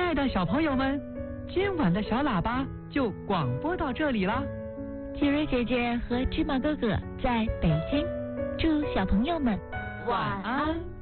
爱的小朋友们，今晚的小喇叭就广播到这里了。 杰瑞姐姐和芝麻哥哥在北京，祝小朋友们晚安。